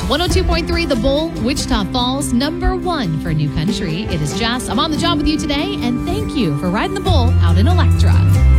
102.3 The Bull, Wichita Falls, number 1 for New Country. It is Jess. I'm on the job with you today, and thank you for riding the Bull out in Electra.